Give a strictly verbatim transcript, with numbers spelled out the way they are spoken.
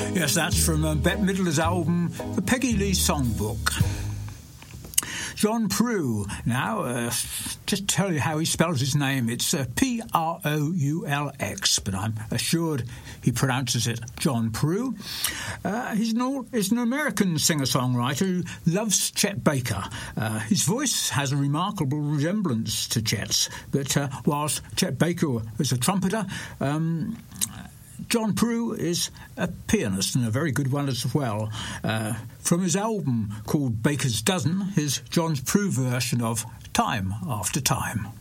Yes, that's from uh, Bette Midler's album, The Peggy Lee Songbook. John Prue. Now, uh, just to tell you how he spells his name, it's uh, P R O U L X, but I'm assured he pronounces it John Prue. Uh, he's, an, he's an American singer-songwriter who loves Chet Baker. Uh, his voice has a remarkable resemblance to Chet's, but uh, whilst Chet Baker was a trumpeter, um, John Prue is a pianist, and a very good one as well. Uh, from his album called Baker's Dozen, here's John Prue version of Time After Time.